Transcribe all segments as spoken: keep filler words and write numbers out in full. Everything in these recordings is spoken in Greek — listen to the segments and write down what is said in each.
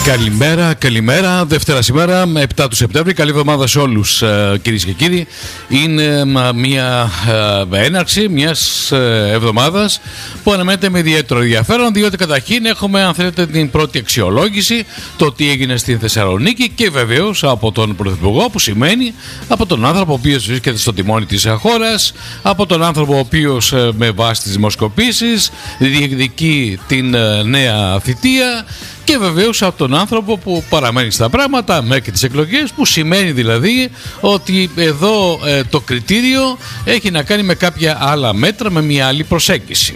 Καλημέρα, καλημέρα. Δευτέρα σήμερα, επτά του Σεπτέμβρη. Καλή εβδομάδα σε όλους, κυρίες και κύριοι. Είναι μια έναρξη μιας εβδομάδας που αναμένεται με ιδιαίτερο ενδιαφέρον, διότι καταρχήν έχουμε, αν θέλετε, την πρώτη αξιολόγηση, το τι έγινε στην Θεσσαλονίκη και βεβαίως από τον Πρωθυπουργό, που σημαίνει από τον άνθρωπο ο οποίος βρίσκεται στο τιμόνι της χώρας, από τον άνθρωπο ο οποίος με βάση τις δημοσκοπήσεις διεκδικεί την νέα θητεία. Και βεβαίως από τον άνθρωπο που παραμένει στα πράγματα μέχρι τις εκλογές, που σημαίνει δηλαδή ότι εδώ ε, το κριτήριο έχει να κάνει με κάποια άλλα μέτρα, με μια άλλη προσέγγιση.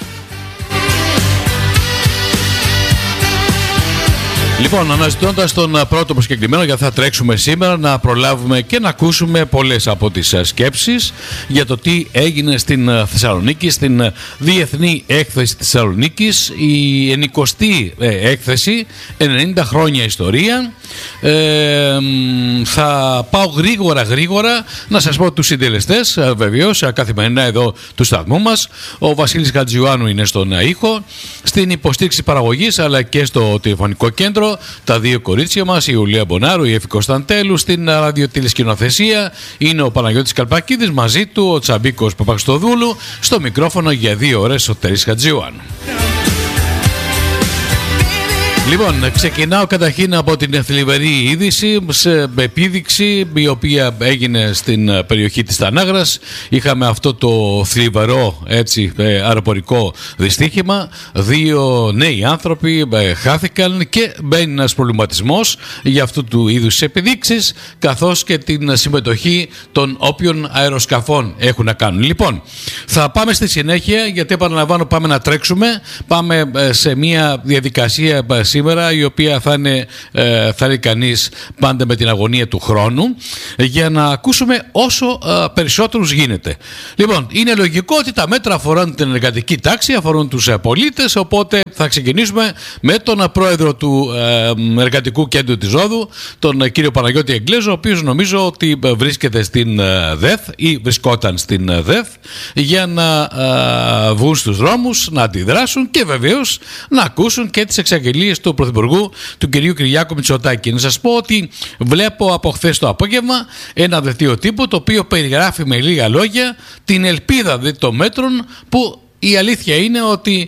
Λοιπόν, αναζητώντας τον πρώτο προσκεκλημένο, γιατί θα τρέξουμε σήμερα, να προλάβουμε και να ακούσουμε πολλές από τις σκέψεις για το τι έγινε στην Θεσσαλονίκη, στην Διεθνή Έκθεση της Θεσσαλονίκης, η ενικοστή έκθεση, ενενήντα χρόνια ιστορία. Ε, θα πάω γρήγορα γρήγορα να σας πω τους συντελεστές, βεβαίως καθημερινά εδώ του σταθμού μας. Ο Βασίλης Χατζιωάννου είναι στον ήχο, στην υποστήριξη παραγωγής αλλά και στο τηλεφωνικό κέντρο τα δύο κορίτσια μας, η Ιουλία Μπονάρου, η Εφη Κωνσταντέλου. Στην ραδιοτηλεσκηνοθεσία είναι ο Παναγιώτης Καλπακίδης, μαζί του ο Τσαμπίκος Παπαξτοδούλου, στο μικρόφωνο για δύο ώρες ο Τερής Χατζιωάννου. Λοιπόν, ξεκινάω καταρχήν από την θλιβερή είδηση, σε επίδειξη η οποία έγινε στην περιοχή της Τανάγρας. Είχαμε αυτό το θλιβερό, έτσι, αεροπορικό δυστύχημα. Δύο νέοι άνθρωποι χάθηκαν και μπαίνει ένας προβληματισμός για αυτού του είδους τις επιδείξεις, καθώς και την συμμετοχή των όποιων αεροσκαφών έχουν να κάνουν. Λοιπόν, θα πάμε στη συνέχεια, γιατί επαναλαμβάνω, πάμε να τρέξουμε. Πάμε σε μια διαδικασία σήμερα, η οποία θα είναι, ε, θα είναι κανείς πάντα με την αγωνία του χρόνου, για να ακούσουμε όσο ε, περισσότερους γίνεται. Λοιπόν, είναι λογικό ότι τα μέτρα αφορούν την εργατική τάξη, αφορούν τους ε, πολίτες, οπότε θα ξεκινήσουμε με τον πρόεδρο του ε, Εργατικού Κέντρου της Ρόδου, τον ε, κύριο Παναγιώτη Εγγλέζο, ο οποίος νομίζω ότι βρίσκεται στην ε, ΔΕΘ ή βρισκόταν στην ε, ΔΕΘ, για να ε, βγουν στους δρόμους, να αντιδράσουν και βεβαίως να ακούσουν και τις εξαγγελίες του Πρωθυπουργού, του κυρίου Κυριάκου Μητσοτάκη. Να σας πω ότι βλέπω από χθες το απόγευμα ένα δελτίο τύπου, το οποίο περιγράφει με λίγα λόγια την ελπίδα των μέτρων, που η αλήθεια είναι ότι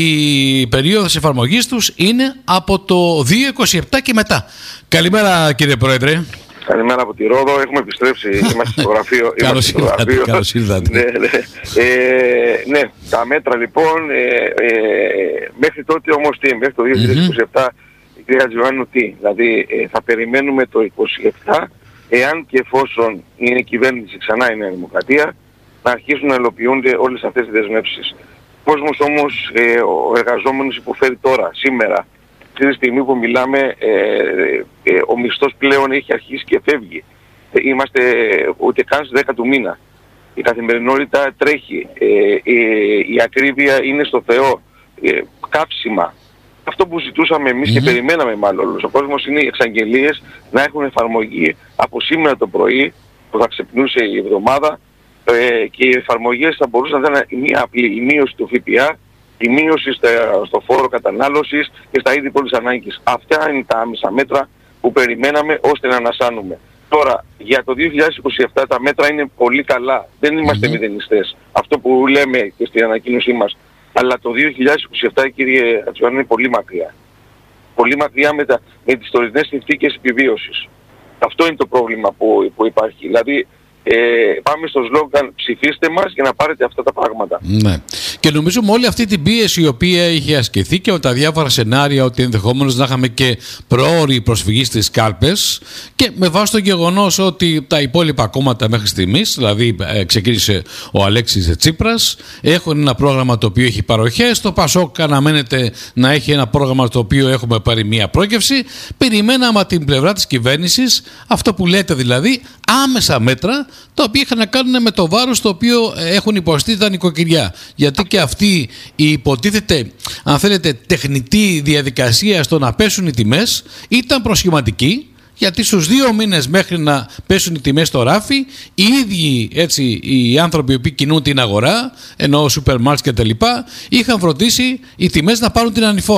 η περίοδος εφαρμογής τους είναι από το δύο χιλιάδες είκοσι επτά και μετά. Καλημέρα, κύριε Πρόεδρε. Καλημέρα από τη Ρόδο, έχουμε επιστρέψει, είμαστε στο γραφείο. Καλώς ήρθατε, καλώς ήρθατε. Ναι, ναι. Ε, ναι, τα μέτρα λοιπόν, ε, ε, μέχρι τότε όμως τι, μέχρι το δύο χιλιάδες είκοσι επτά, mm-hmm. κύριε Χατζιωάννου, τι, δηλαδή ε, θα περιμένουμε το είκοσι επτά, εάν και εφόσον είναι η κυβέρνηση ξανά η Νέα Δημοκρατία, να αρχίσουν να υλοποιούνται όλες αυτές οι δεσμεύσεις. Ο κόσμος όμως, ε, ο εργαζόμενος υποφέρει τώρα, σήμερα. Αυτή τη στιγμή που μιλάμε, ε, ε, ο μισθός πλέον έχει αρχίσει και φεύγει. Ε, είμαστε ούτε καν στις δέκα του μήνα. Η καθημερινότητα τρέχει. Ε, ε, η ακρίβεια είναι στο Θεό. Ε, κάψιμα. Αυτό που ζητούσαμε εμείς mm-hmm. και περιμέναμε μάλλον όλος ο κόσμος, είναι οι εξαγγελίες να έχουν εφαρμογή από σήμερα το πρωί, που θα ξεπνούσε η εβδομάδα, ε, και οι εφαρμογές θα μπορούσαν να είναι μια απλή, η μείωση του ΦΠΑ, η μείωση στο φόρο κατανάλωσης και στα είδη πρώτης ανάγκης. Αυτά είναι τα άμεσα μέτρα που περιμέναμε ώστε να ανασάνουμε. Τώρα, για το δύο χιλιάδες είκοσι επτά τα μέτρα είναι πολύ καλά. Δεν είμαστε mm-hmm. μηδενιστές. Αυτό που λέμε και στην ανακοίνωσή μας. Αλλά το δύο χιλιάδες είκοσι επτά, κύριε Χατζιωάννου, είναι πολύ μακριά. Πολύ μακριά με, τα, με τις τωρινές συνθήκες επιβίωσης. Αυτό είναι το πρόβλημα που, που υπάρχει. Δηλαδή, Ε, πάμε στο σλόγγαν ψηφίστε μας για να πάρετε αυτά τα πράγματα. Ναι. Και νομίζω με όλη αυτή την πίεση η οποία είχε ασκηθεί και με τα διάφορα σενάρια, ότι ενδεχομένως να είχαμε και προώρη προσφυγή στις κάλπες, και με βάση το γεγονός ότι τα υπόλοιπα κόμματα μέχρι στιγμής, δηλαδή ε, ξεκίνησε ο Αλέξης Τσίπρας, έχουν ένα πρόγραμμα το οποίο έχει παροχές, το ΠΑΣΟΚ αναμένεται να έχει ένα πρόγραμμα το οποίο έχουμε πάρει μια πρόκευση. Περιμέναμε από την πλευρά της κυβέρνησης αυτό που λέτε, δηλαδή άμεσα μέτρα, τα οποία είχαν να κάνουν με το βάρος το οποίο έχουν υποστεί τα νοικοκυριά. Γιατί και αυτή η υποτίθεται, αν θέλετε, τεχνητή διαδικασία στο να πέσουν οι τιμές ήταν προσχηματική, γιατί στους δύο μήνες μέχρι να πέσουν οι τιμές στο ράφι, οι ίδιοι έτσι, οι άνθρωποι οι οποίοι κινούν την αγορά, ενώ σούπερ μάρκετ και τα λοιπά, είχαν φροντίσει οι τιμές να πάρουν την ανηφόρα.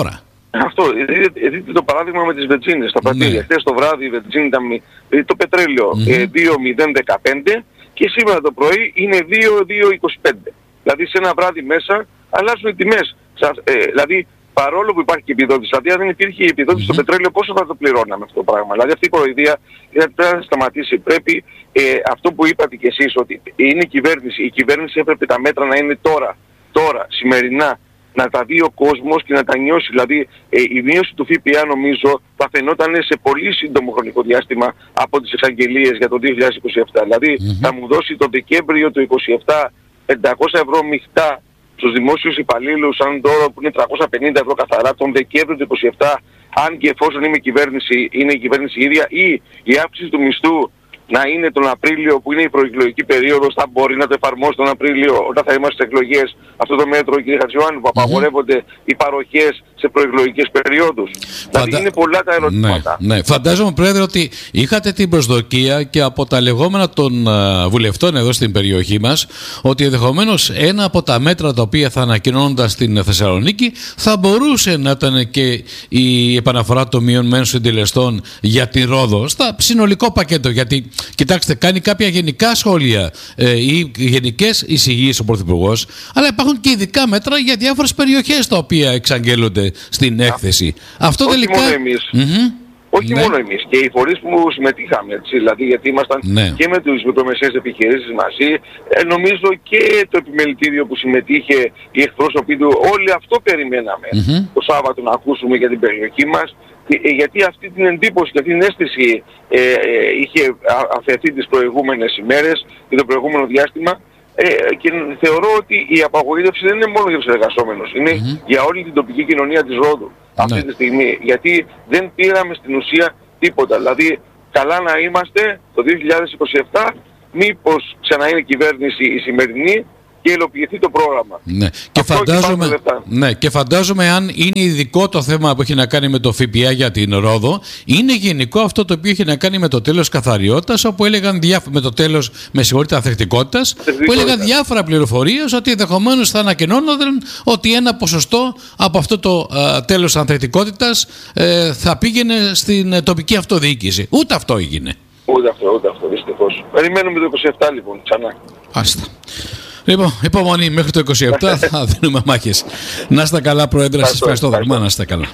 Αυτό, δείτε, δείτε το παράδειγμα με τις βενζίνες στα πρατήρια. Ναι. Χθες το βράδυ η βενζίνη ήταν, το πετρέλαιο mm-hmm. ε, δύο μηδέν δεκαπέντε και σήμερα το πρωί είναι δύο δύο είκοσι πέντε. Δηλαδή σε ένα βράδυ μέσα αλλάζουν οι τιμές. Ε, δηλαδή παρόλο που υπάρχει και επιδότηση, δηλαδή αν δεν υπήρχε η επιδότηση mm-hmm. στο πετρέλαιο, πόσο θα το πληρώναμε αυτό το πράγμα. Δηλαδή αυτή η κοροϊδία πρέπει να σταματήσει. Πρέπει ε, αυτό που είπατε κι εσείς, ότι είναι η κυβέρνηση. Η κυβέρνηση έπρεπε τα μέτρα να είναι τώρα, τώρα, σημερινά, να τα δει ο κόσμος και να τα νιώσει. Δηλαδή ε, η μείωση του ΦΠΑ νομίζω θα φαινόταν σε πολύ σύντομο χρονικό διάστημα από τις εξαγγελίες για το δύο χιλιάδες είκοσι επτά. Δηλαδή mm-hmm. θα μου δώσει το Δεκέμβριο του είκοσι επτά πεντακόσια ευρώ μειχτά στους δημόσιους υπαλλήλους, αν τώρα που είναι τριακόσια πενήντα ευρώ καθαρά, τον Δεκέμβριο του είκοσι επτά, αν και εφόσον είμαι κυβέρνηση, είναι η κυβέρνηση ίδια, ή η αύξηση του μισθού να είναι τον Απρίλιο που είναι η προεκλογική περίοδος, θα μπορεί να το εφαρμόσει τον Απρίλιο όταν θα είμαστε στις εκλογές, αυτό το μέτρο, κύριε Χατζιωάννου, που απαγορεύονται mm-hmm. οι παροχές σε προεκλογικές περιόδους. Φαντα... Δηλαδή είναι πολλά τα ερωτήματα. Ναι, ναι. Φαντάζομαι, Πρόεδρε, ότι είχατε την προσδοκία και από τα λεγόμενα των uh, βουλευτών εδώ στην περιοχή μας, ότι ενδεχομένως ένα από τα μέτρα τα οποία θα ανακοινώνονταν στην Θεσσαλονίκη θα μπορούσε να ήταν και η επαναφορά των μειωμένων συντελεστών για την Ρόδο, στα συνολικό πακέτο. Γιατί, κοιτάξτε, κάνει κάποια γενικά σχόλια ε, ή γενικές εισηγήσεις ο Πρωθυπουργός, αλλά υπάρχουν και ειδικά μέτρα για διάφορες περιοχές τα οποία εξαγγέλλονται στην έκθεση. Α, Αυτό όχι τελικά... μόνο εμείς. Mm-hmm. Όχι ναι. μόνο εμείς. Και οι φορείς που συμμετείχαμε, έτσι, δηλαδή γιατί ήμασταν ναι. και με τις μικρομεσαίες επιχειρήσεις μαζί, ε, νομίζω και το επιμελητήριο που συμμετείχε, οι εκπρόσωποι του, όλοι αυτό περιμέναμε mm-hmm. το Σάββατο να ακούσουμε για την περιοχή μας. Γιατί αυτή την εντύπωση και αυτή την αίσθηση ε, ε, είχε αφαιθεί τις προηγούμενες ημέρες ή το προηγούμενο διάστημα ε, και θεωρώ ότι η απαγοήτευση δεν είναι μόνο για τους εργαζόμενους, είναι mm-hmm. για όλη την τοπική κοινωνία της Ρόδου αυτή ναι. τη στιγμή, γιατί δεν πήραμε στην ουσία τίποτα. Δηλαδή καλά να είμαστε το δύο χιλιάδες είκοσι επτά, μήπως ξανά είναι κυβέρνηση η σημερινή και υλοποιηθεί το πρόγραμμα. Ναι. Και, φαντάζομαι, ναι. και φαντάζομαι αν είναι ειδικό το θέμα που έχει να κάνει με το ΦΠΑ για την Ρόδο, είναι γενικό αυτό το οποίο έχει να κάνει με το τέλος καθαριότητας, όπου έλεγαν διάφο- με το τέλος, με συγχωρείτε, ανθεκτικότητας, που έλεγαν διάφορα πληροφορίες ότι ενδεχομένως θα ανακοινώνονταν ότι ένα ποσοστό από αυτό το α, τέλος ανθεκτικότητας ε, θα πήγαινε στην ε, τοπική αυτοδιοίκηση. Ούτε αυτό έγινε. Ούτε αυτό, ούτε αυτό, δυστυχώς. Περιμένουμε το είκοσι επτά λοιπόν, ξανά. Άστα. Λοιπόν, υπομονή μέχρι το είκοσι επτά θα δίνουμε μάχες. Να είστε καλά, Πρόεδρε, σας ευχαριστώ θερμά, να είστε καλά.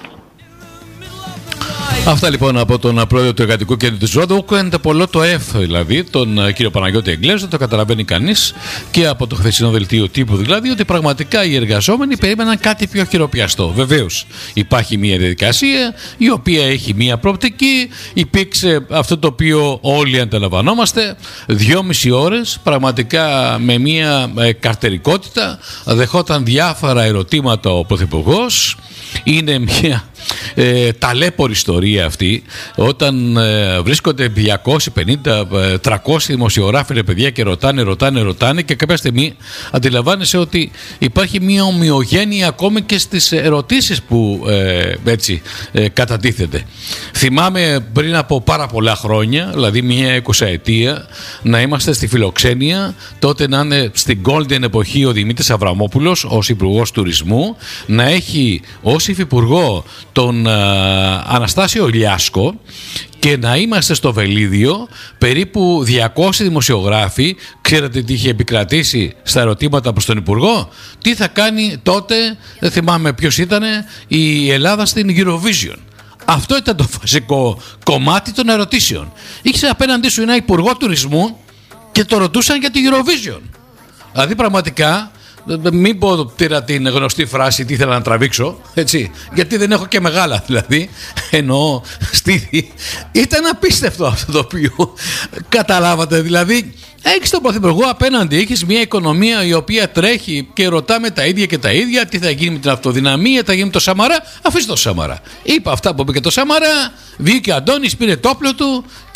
Αυτά λοιπόν από τον πρόεδρο του Εργατικού Κέντρου της Ρόδου. Ακούγεται πολλό το F, δηλαδή, τον κύριο Παναγιώτη Εγγλέζο, το καταλαβαίνει κανείς, και από το χθεσινό δελτίο τύπου, δηλαδή, ότι πραγματικά οι εργαζόμενοι περίμεναν κάτι πιο χειροπιαστό. Βεβαίως, υπάρχει μια διαδικασία η οποία έχει μια προοπτική. Υπήρξε αυτό το οποίο όλοι αντιλαμβανόμαστε, δυόμιση ώρες, πραγματικά με μια ε, καρτερικότητα, δεχόταν διάφορα ερωτήματα ο Πρωθυπουργός. Είναι μια ε, ταλέπορη ιστορία αυτή, όταν ε, βρίσκονται διακόσιοι πενήντα με τριακόσιοι δημοσιογράφοι, ρε παιδιά, και ρωτάνε, ρωτάνε, ρωτάνε, και κάποια στιγμή αντιλαμβάνεσαι ότι υπάρχει μια ομοιογένεια ακόμη και στις ερωτήσεις που ε, έτσι ε, κατατίθεται. Θυμάμαι πριν από πάρα πολλά χρόνια, δηλαδή μια εικοσαετία, να είμαστε στη Φιλοξένεια, τότε να είναι στην Golden εποχή ο Δημήτρης Αβραμόπουλος ως Υπουργός Τουρισμού, να έχει ως Υφυπουργό τον α, Αναστάσιο Λιάσκο, και να είμαστε στο Βελίδιο περίπου διακόσιοι δημοσιογράφοι. Ξέρετε τι είχε επικρατήσει στα ερωτήματα προς τον Υπουργό? Τι θα κάνει τότε, δεν θυμάμαι ποιος ήταν, η Ελλάδα στην Eurovision. Αυτό ήταν το βασικό κομμάτι των ερωτήσεων. Είχε απέναντί σου ένα Υπουργό Τουρισμού και το ρωτούσαν για την Eurovision. Δηλαδή πραγματικά, μην πω τύρα την γνωστή φράση τι ήθελα να τραβήξω, έτσι, γιατί δεν έχω και μεγάλα, δηλαδή, εννοώ στήθη. Ήταν απίστευτο αυτό το οποίο καταλάβατε, δηλαδή έχεις τον Πρωθυπουργό απέναντι, έχεις μια οικονομία η οποία τρέχει και ρωτάμε τα ίδια και τα ίδια, τι θα γίνει με την αυτοδυναμία, τι θα γίνει με το Σαμαρά. Αφήστε το Σαμαρά. Είπα αυτά που είπε και το Σαμαρά, βγήκε ο Αντώνης, πήρε το όπλο του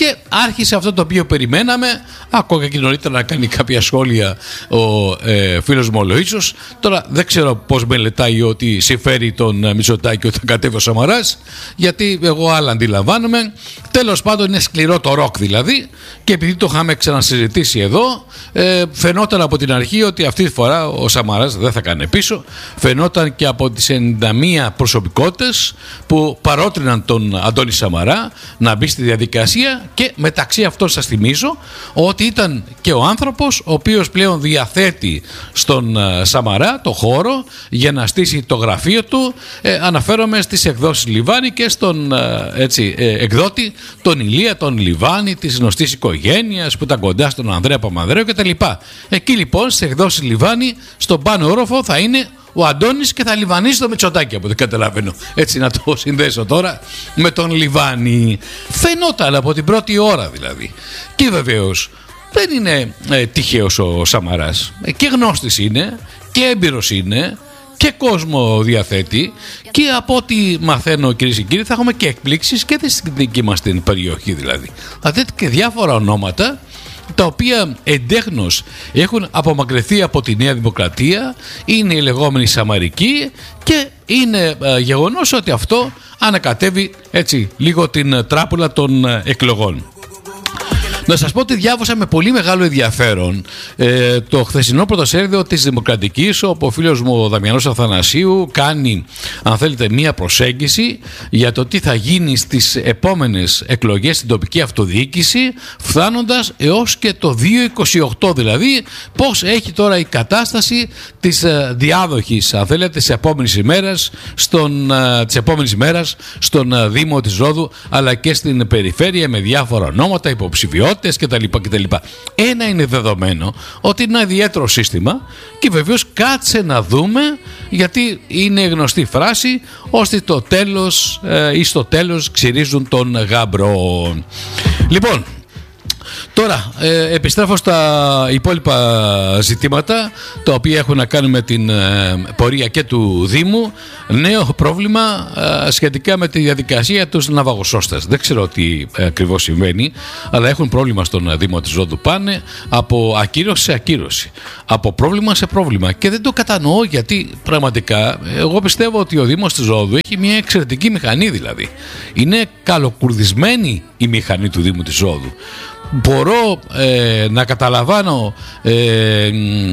Και άρχισε αυτό το οποίο περιμέναμε, ακόμα και νωρίτερα να κάνει κάποια σχόλια ο ε, φίλος μου ο Λοΐσος. Τώρα δεν ξέρω πώς μελετάει ότι συμφέρει τον Μητσοτάκη ότι θα κατέβει ο Σαμαράς, γιατί εγώ άλλα αντιλαμβάνομαι. Τέλος πάντων είναι σκληρό το ροκ δηλαδή, και επειδή το είχαμε ξανασυζητήσει εδώ, ε, φαινόταν από την αρχή ότι αυτή τη φορά ο Σαμαράς δεν θα κάνει πίσω. Φαινόταν και από τις ενενήντα μία προσωπικότητες που παρότριναν τον Αντώνη Σαμαρά να μπει στη διαδικασία, και μεταξύ αυτών σας θυμίζω ότι ήταν και ο άνθρωπος ο οποίος πλέον διαθέτει στον Σαμαρά το χώρο για να στήσει το γραφείο του. ε, αναφέρομαι στις εκδόσεις Λιβάνη και στον έτσι, ε, εκδότη τον Ηλία τον Λιβάνη της γνωστής οικογένειας που ήταν κοντά στον Ανδρέα Παπανδρέου κτλ. Εκεί λοιπόν στις εκδόσεις Λιβάνη στον πάνω όροφο θα είναι ο Αντώνης και θα λιβανίσει το Μητσοτάκη, από ό,τι καταλαβαίνω. Έτσι να το συνδέσω τώρα με τον Λιβάνη. Φαινόταν από την πρώτη ώρα δηλαδή. Και βεβαίως δεν είναι ε, τυχαίος ο Σαμαράς. Ε, και γνώστης είναι και έμπειρος είναι και κόσμο διαθέτει, και από ό,τι μαθαίνω κυρίες και κύριοι θα έχουμε και εκπλήξεις και στη δική μας την περιοχή δηλαδή. Θα δείτε και διάφορα ονόματα τα οποία εντέχνως έχουν απομακρυνθεί από τη Νέα Δημοκρατία, είναι οι λεγόμενοι Σαμαρικοί, και είναι ε, γεγονός ότι αυτό ανακατεύει έτσι λίγο την τράπουλα των ε, εκλογών. Να σας πω ότι διάβασα με πολύ μεγάλο ενδιαφέρον ε, το χθεσινό πρωτοσέλιδο της Δημοκρατικής, όπου ο φίλος μου ο Δαμιανός Αθανασίου κάνει, αν θέλετε, μία προσέγγιση για το τι θα γίνει στις επόμενες εκλογές στην τοπική αυτοδιοίκηση, φτάνοντας έως και το δύο χιλιάδες είκοσι οκτώ, δηλαδή πώς έχει τώρα η κατάσταση της ε, διάδοχης, αν θέλετε, της επόμενης ημέρας στον, ε, της επόμενης ημέρας στον ε, Δήμο της Ρόδου, αλλά και στην περιφέρεια, με διάφορα ονόματα, υποψηφιότητες κτλ. κτλ. Ένα είναι δεδομένο, ότι είναι ένα ιδιαίτερο σύστημα, και βεβαίως κάτσε να δούμε, γιατί είναι γνωστή φράση, ώστε το τέλος ε, ή στο τέλος ξυρίζουν τον γαμπρό. Λοιπόν, τώρα ε, επιστρέφω στα υπόλοιπα ζητήματα, τα οποία έχουν να κάνουν με την ε, πορεία και του Δήμου. Νέο πρόβλημα ε, σχετικά με τη διαδικασία τους ναυαγοσώστες. Δεν ξέρω τι ε, ακριβώς συμβαίνει, αλλά έχουν πρόβλημα στον Δήμο της Ρόδου. Πάνε από ακύρωση σε ακύρωση, από πρόβλημα σε πρόβλημα, και δεν το κατανοώ, γιατί πραγματικά εγώ πιστεύω ότι ο Δήμος της Ρόδου έχει μια εξαιρετική μηχανή δηλαδή. Είναι καλοκουρδισμένη η μηχανή του Δήμου της Ρόδου. Μπορώ ε, να καταλαβαίνω ε,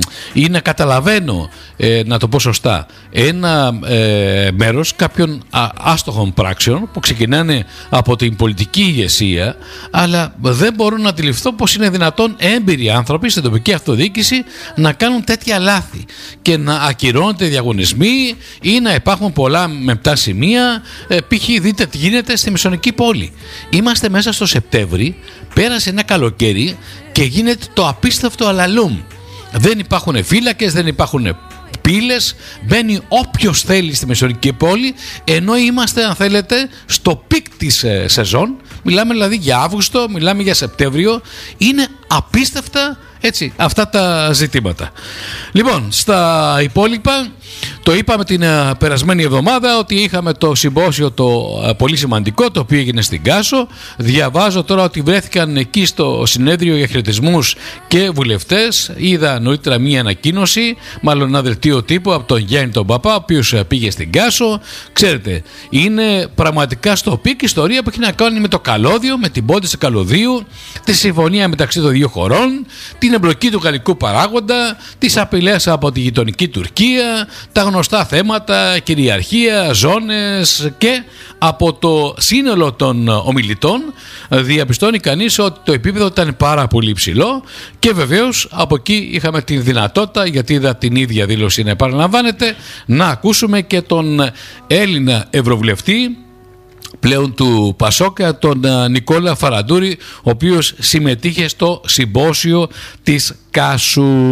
ή να καταλαβαίνω, ε, να το πω σωστά, ένα ε, μέρος κάποιων α, άστοχων πράξεων που ξεκινάνε από την πολιτική ηγεσία, αλλά δεν μπορώ να αντιληφθώ πως είναι δυνατόν έμπειροι άνθρωποι στην τοπική αυτοδιοίκηση να κάνουν τέτοια λάθη και να ακυρώνονται διαγωνισμοί ή να υπάρχουν πολλά μεπτά σημεία. ε, π.χ. δείτε τι γίνεται στη Μεσονική πόλη. Είμαστε μέσα στο Σεπτέμβρη, πέρασε ένα καλοκαίρι και γίνεται το απίστευτο αλαλούμ. Δεν υπάρχουν φύλακες, δεν υπάρχουν πύλες, μπαίνει όποιος θέλει στη Μεσονική πόλη, ενώ είμαστε, αν θέλετε, στο πικ της ε, σεζόν. Μιλάμε δηλαδή για Αύγουστο, μιλάμε για Σεπτέμβριο. Είναι απίστευτα έτσι αυτά τα ζητήματα. Λοιπόν, στα υπόλοιπα, το είπαμε την uh, περασμένη εβδομάδα ότι είχαμε το συμπόσιο το uh, πολύ σημαντικό, το οποίο έγινε στην Κάσο. Διαβάζω τώρα ότι βρέθηκαν εκεί στο συνέδριο για χαιρετισμούς και βουλευτές. Είδα νωρίτερα μία ανακοίνωση, μάλλον ένα δελτίο τύπου από τον Γιάννη τον Παπά, ο οποίος uh, πήγε στην Κάσο. Ξέρετε, είναι πραγματικά στο πικ ιστορία που έχει να κάνει με το καλώδιο, με την πόντιση καλωδίου, τη συμφωνία μεταξύ των δύο χωρών, την εμπλοκή του γαλλικού παράγοντα, τις απειλές από τη γειτονική Τουρκία, τα γνωστά θέματα, κυριαρχία, ζώνες, και από το σύνολο των ομιλητών διαπιστώνει κανείς ότι το επίπεδο ήταν πάρα πολύ υψηλό, και βεβαίως από εκεί είχαμε τη δυνατότητα, γιατί είδα την ίδια δήλωση να επαναλαμβάνεται, να ακούσουμε και τον Έλληνα Ευρωβουλευτή πλέον του Πασόκα, τον Νικόλα Φαραντούρη, ο οποίος συμμετείχε στο συμπόσιο της Κάσου.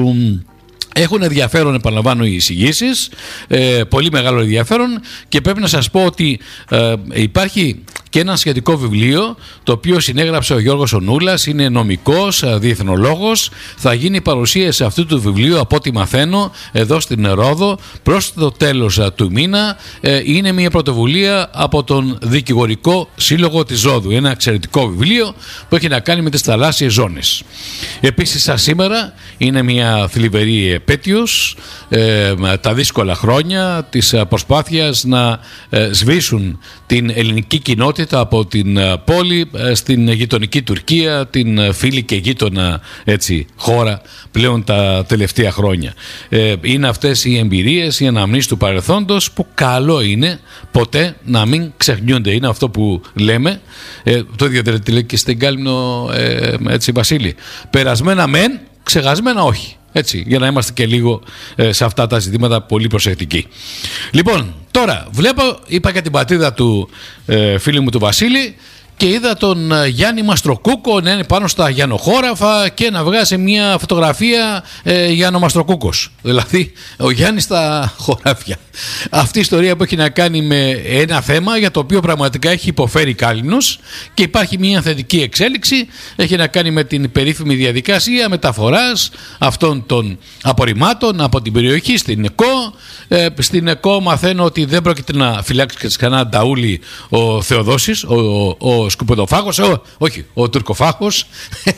Έχουν ενδιαφέρον, επαναλαμβάνω, οι εισηγήσεις, ε, πολύ μεγάλο ενδιαφέρον, και πρέπει να σας πω ότι ε, υπάρχει και ένα σχετικό βιβλίο το οποίο συνέγραψε ο Γιώργος ο Νούλας, είναι νομικός, διεθνολόγος. Θα γίνει παρουσίαση αυτού του βιβλίου από ό,τι μαθαίνω εδώ στην Ρόδο προς το τέλος του μήνα. Είναι μια πρωτοβουλία από τον Δικηγορικό Σύλλογο της Ρόδου, ένα εξαιρετικό βιβλίο που έχει να κάνει με τις θαλάσσιες ζώνες. Επίσης σήμερα είναι μια θλιβερή επέτειος, ε, τα δύσκολα χρόνια της προσπάθειας να ε, σβήσουν την ελληνική κοινότητα από την ε, πόλη ε, στην γειτονική Τουρκία, την φίλη και γείτονα έτσι, χώρα πλέον τα τελευταία χρόνια. Ε, είναι αυτές οι εμπειρίες, οι αναμνήσεις του παρελθόντος που καλό είναι ποτέ να μην ξεχνιούνται. Είναι αυτό που λέμε, ε, το ίδιο δεν λέει και στην Κάλυμνο, ε, έτσι Βασίλη, περασμένα μεν, ξεχασμένα όχι. Έτσι, για να είμαστε και λίγο ε, σε αυτά τα ζητήματα πολύ προσεκτικοί. Λοιπόν, τώρα βλέπω, είπα και την πατρίδα του ε, φίλου μου του Βασίλη και είδα τον ε, Γιάννη Μαστροκούκο να είναι πάνω στα Γιαννοχώραφα και να βγάζει μια φωτογραφία ε, Γιάννο Μαστροκούκος. Δηλαδή, ο Γιάννης στα χωράφια. Αυτή η ιστορία που έχει να κάνει με ένα θέμα για το οποίο πραγματικά έχει υποφέρει Κάλυμνος και υπάρχει μια θετική εξέλιξη, έχει να κάνει με την περίφημη διαδικασία μεταφοράς αυτών των απορριμμάτων από την περιοχή στην ΕΚΟ. Ε, στην ΕΚΟ μαθαίνω ότι δεν πρόκειται να φυλάξει και κανένα νταούλι ο Θεοδόσης, ο, ο, ο σκουπεδοφάγος, ο, όχι, ο τουρκοφάγος.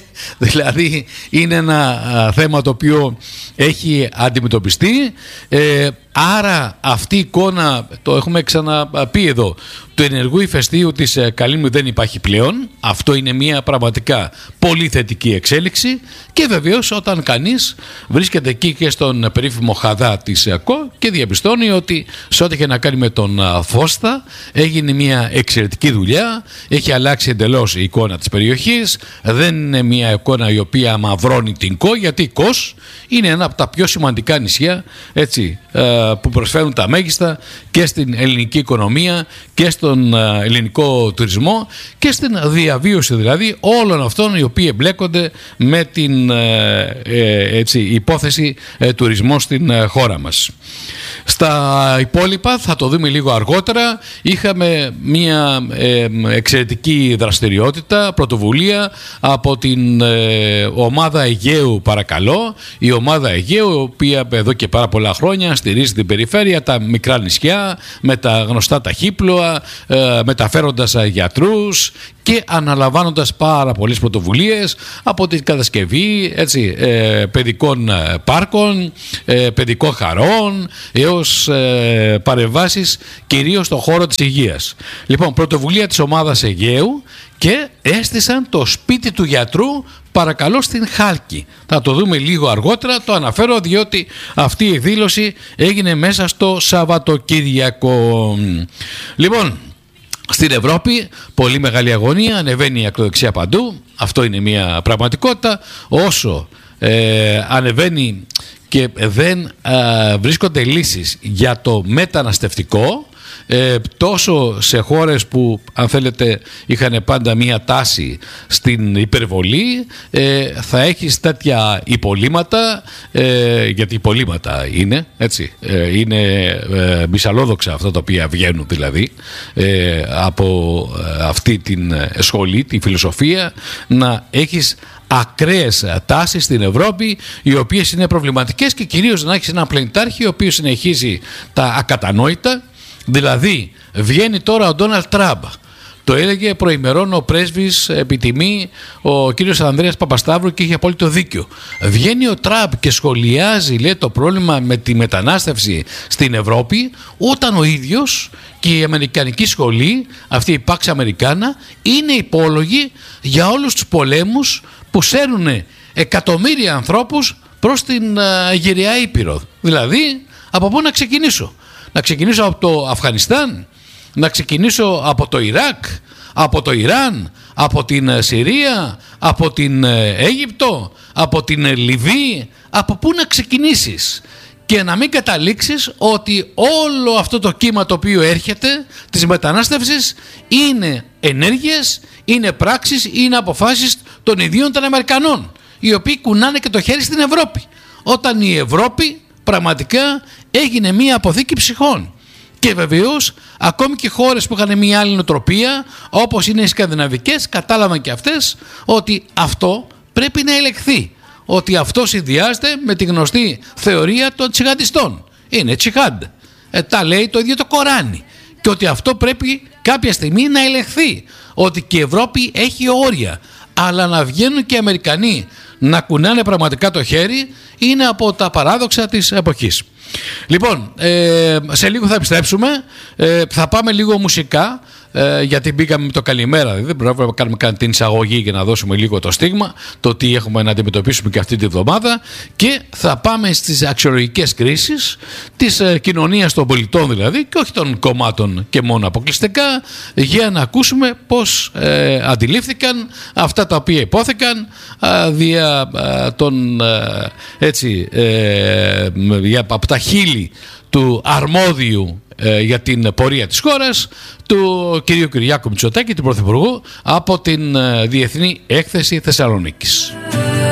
Δηλαδή είναι ένα α, θέμα το οποίο έχει αντιμετωπιστεί. Ε, άρα αυτή η εικόνα, το έχουμε ξαναπεί εδώ, του ενεργού ηφαιστείου της Καλύμνου δεν υπάρχει πλέον. Αυτό είναι μια πραγματικά πολύ θετική εξέλιξη και βεβαίως όταν κανείς βρίσκεται εκεί και στον περίφημο Χαδά της ΕΚΟ και διαπιστώνει ότι σε ό,τι έχει να κάνει με τον Φώστα έγινε μια εξαιρετική δουλειά, έχει αλλάξει εντελώς η εικόνα της περιοχής, δεν είναι μια εικόνα η οποία μαυρώνει την ΚΟ, γιατί η ΚΟΣ είναι ένα από τα πιο σημαντικά νησιά, έτσι, που προσφέρουν τα μέγιστα και στην ελληνική οικονομία και στον ελληνικό τουρισμό και στην διαβίωση δηλαδή όλων αυτών οι οποίοι εμπλέκονται με την έτσι, υπόθεση τουρισμό στην χώρα μας. Στα υπόλοιπα θα το δούμε λίγο αργότερα. Είχαμε μια ε, εξαιρετική δραστηριότητα, πρωτοβουλία από την ε, ομάδα Αιγαίου παρακαλώ. Η ομάδα Αιγαίου, η οποία εδώ και πάρα πολλά χρόνια στηρίζει την περιφέρεια, τα μικρά νησιά, με τα γνωστά ταχύπλοα, ε, μεταφέροντας γιατρούς και αναλαμβάνοντας πάρα πολλές πρωτοβουλίες από την κατασκευή έτσι, ε, παιδικών πάρκων, ε, παιδικών χαρών έως ε, παρεμβάσεις κυρίως στον χώρο της υγείας. Λοιπόν, πρωτοβουλία της ομάδας Αιγαίου και έστησαν το σπίτι του γιατρού παρακαλώ στην Χάλκη. Θα το δούμε λίγο αργότερα, το αναφέρω διότι αυτή η εκδήλωση έγινε μέσα στο Σαββατοκύριακο. Λοιπόν, στην Ευρώπη πολύ μεγάλη αγωνία, ανεβαίνει η ακροδεξιά παντού, αυτό είναι μια πραγματικότητα. Όσο ε, ανεβαίνει και δεν ε, βρίσκονται λύσεις για το μεταναστευτικό, ε, τόσο σε χώρες που αν θέλετε είχαν πάντα μία τάση στην υπερβολή, ε, θα έχεις τέτοια υπολείμματα, ε, γιατί υπολείμματα είναι, έτσι, ε, είναι ε, μυσαλλόδοξα αυτά τα οποία βγαίνουν δηλαδή ε, από ε, αυτή την σχολή, τη φιλοσοφία, να έχεις ακραίες τάσεις στην Ευρώπη οι οποίες είναι προβληματικές και κυρίως να έχεις ένα πλανητάρχη ο οποίος συνεχίζει τα ακατανόητα. Δηλαδή βγαίνει τώρα ο Ντόναλντ Τραμπ, το έλεγε προημερών ο πρέσβης επιτιμή ο κύριος Ανδρέας Παπασταύρου και είχε απόλυτο δίκιο. Βγαίνει ο Τραμπ και σχολιάζει, λέει, το πρόβλημα με τη μετανάστευση στην Ευρώπη, όταν ο ίδιος και η αμερικανική σχολή, αυτή η Pax Americana, είναι υπόλογη για όλους τους πολέμους που σέρνουν εκατομμύρια ανθρώπους προς την uh, γυραιά Ήπειρο. Δηλαδή, από πού να ξεκινήσω? Να ξεκινήσω από το Αφγανιστάν, να ξεκινήσω από το Ιράκ, από το Ιράν, από την Συρία, από την Αίγυπτο, από την Λιβύη, από πού να ξεκινήσεις? Και να μην καταλήξεις ότι όλο αυτό το κύμα το οποίο έρχεται της μετανάστευσης είναι ενέργειες, είναι πράξεις, είναι αποφάσεις των ιδίων των Αμερικανών, οι οποίοι κουνάνε και το χέρι στην Ευρώπη, όταν η Ευρώπη πραγματικά έγινε μία αποθήκη ψυχών. Και βεβαίως ακόμη και χώρες που είχαν μια άλλη νοοτροπία, όπως είναι οι σκανδιναβικές, κατάλαβαν και αυτές ότι αυτό πρέπει να ελεγχθεί. Ότι αυτό συνδυάζεται με τη γνωστή θεωρία των τσιχαντιστών. Είναι τσιχάντ. Ε, τα λέει το ίδιο το Κοράνι. Και ότι αυτό πρέπει κάποια στιγμή να ελεγχθεί. Ότι και η Ευρώπη έχει όρια. Αλλά να βγαίνουν και οι Αμερικανοί να κουνάνε πραγματικά το χέρι είναι από τα παράδοξα της εποχής. Λοιπόν, ε, σε λίγο θα επιστρέψουμε, ε, θα πάμε λίγο μουσικά, ε, γιατί μπήκαμε με το καλημέρα, δεν πρέπει να κάνουμε καν την εισαγωγή για να δώσουμε λίγο το στίγμα, το τι έχουμε να αντιμετωπίσουμε και αυτή τη βδομάδα, και θα πάμε στις αξιολογικές κρίσεις της ε, κοινωνίας των πολιτών δηλαδή, και όχι των κομμάτων και μόνο αποκλειστικά, για να ακούσουμε πώς ε, αντιλήφθηκαν αυτά τα οποία υπόθηκαν ε, δια ε, των ε, έτσι ε, για, από τα χείλη του αρμόδιου ε, για την πορεία της χώρας, του κυρίου Κυριάκου Μητσοτάκη, του Πρωθυπουργού, από την ε, Διεθνή Έκθεση Θεσσαλονίκης.